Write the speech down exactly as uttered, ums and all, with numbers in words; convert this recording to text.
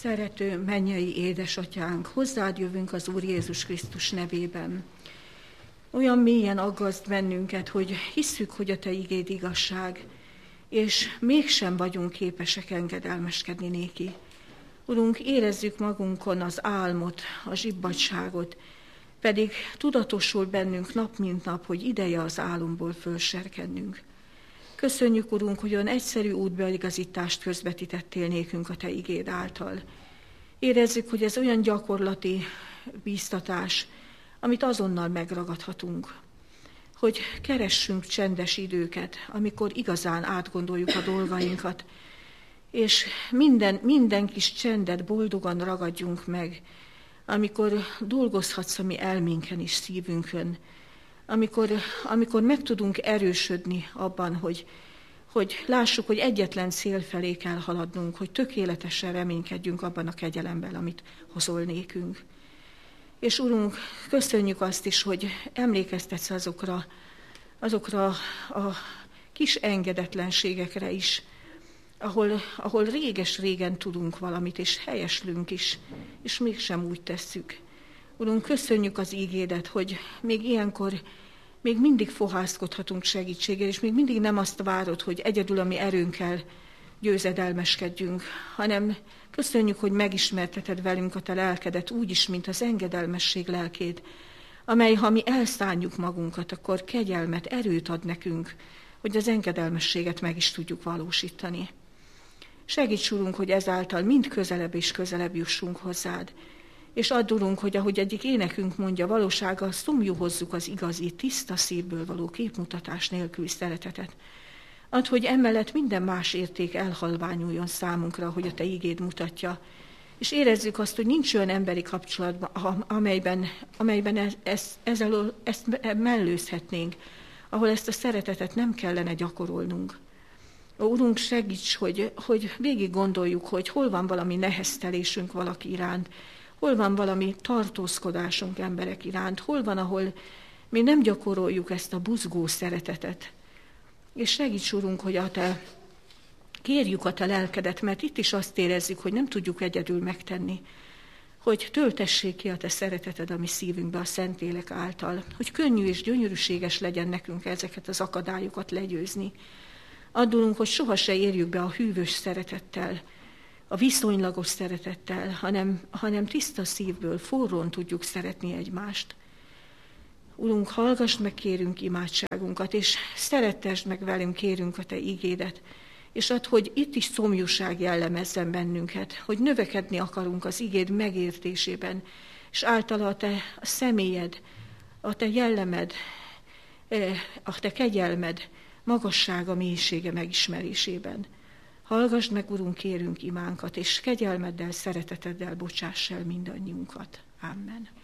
Szerető mennyei édesatyánk, hozzád jövünk az Úr Jézus Krisztus nevében. Olyan mélyen aggaszt bennünket, hogy hisszük, hogy a te igéd igazság, és mégsem vagyunk képesek engedelmeskedni néki. Urunk, érezzük magunkon az álmot, a zsibbadságot, pedig tudatosul bennünk nap mint nap, hogy ideje az álomból fölserkednünk. Köszönjük, Urunk, hogy olyan egyszerű útbeigazítást közvetítettél nékünk a te igéd által. Érezzük, hogy ez olyan gyakorlati bíztatás, amit azonnal megragadhatunk. Hogy keressünk csendes időket, amikor igazán átgondoljuk a dolgainkat, és minden, minden kis csendet boldogan ragadjunk meg, amikor dolgozhatsz a mi elménken és szívünkön, amikor, amikor meg tudunk erősödni abban, hogy, hogy lássuk, hogy egyetlen cél felé kell haladnunk, hogy tökéletesen reménykedjünk abban a kegyelemben, amit hozol nékünk. És Urunk, köszönjük azt is, hogy emlékeztetsz azokra, azokra a kis engedetlenségekre is, ahol, ahol réges-régen tudunk valamit, és helyeslünk is, és mégsem úgy tesszük. Urunk, köszönjük az ígédet, hogy még ilyenkor még mindig fohászkodhatunk segítségére, és még mindig nem azt várod, hogy egyedül a mi erőnkkel győzedelmeskedjünk, hanem köszönjük, hogy megismerteted velünk a te lelkedet úgy is, mint az engedelmesség lelkét, amely, ha mi elszánjuk magunkat, akkor kegyelmet, erőt ad nekünk, hogy az engedelmességet meg is tudjuk valósítani. Segíts, Urunk, hogy ezáltal mind közelebb és közelebb jussunk hozzád, és add, Urunk, hogy ahogy egyik énekünk mondja, valósággal szomjú hozzuk az igazi, tiszta szívből való képmutatás nélküli szeretetet. Add, hogy emellett minden más érték elhalványuljon számunkra, hogy a te igéd mutatja, és érezzük azt, hogy nincs olyan emberi kapcsolatban, amelyben, amelyben ezt, ezzel, ezt mellőzhetnénk, ahol ezt a szeretetet nem kellene gyakorolnunk. Ó, Urunk, segíts, hogy, hogy végig gondoljuk, hogy hol van valami neheztelésünk valaki iránt, hol van valami tartózkodásunk emberek iránt, hol van, ahol mi nem gyakoroljuk ezt a buzgó szeretetet. És segíts, Urunk, hogy a te, kérjük a te lelkedet, mert itt is azt érezzük, hogy nem tudjuk egyedül megtenni, hogy töltessék ki a te szereteted a mi szívünkbe a Szentlélek által, hogy könnyű és gyönyörűséges legyen nekünk ezeket az akadályokat legyőzni. Addulunk, hogy soha se érjük be a hűvös szeretettel, a viszonylagos szeretettel, hanem, hanem tiszta szívből, forrón tudjuk szeretni egymást. Urunk, hallgass meg, kérünk imádságunkat, és szerettesd meg velünk, kérünk a te ígédet, és add, hogy itt is szomjúság jellemezzen bennünket, hogy növekedni akarunk az igéd megértésében, és általa a te a személyed, a te jellemed, a te kegyelmed, magassága, mélysége megismerésében. Hallgassd meg, Urunk, kérünk imánkat, és kegyelmeddel, szereteteddel bocsáss el mindannyiunkat. Amen.